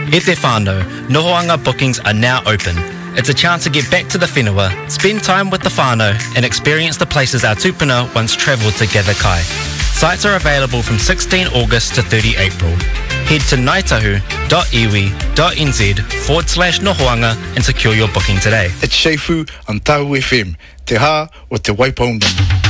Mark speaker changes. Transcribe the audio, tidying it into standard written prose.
Speaker 1: E te whānau, Nohoanga bookings are now open. It's a chance to get back to the whenua, spend time with the whānau and experience the places our tupuna once travelled to gather kai. Sites are available from 16 August to 30 April. Head to ngaitahu.iwi.nz/Nohoanga and secure your booking today.
Speaker 2: It's Shefu on Tau FM, te hā o te Waipaunga.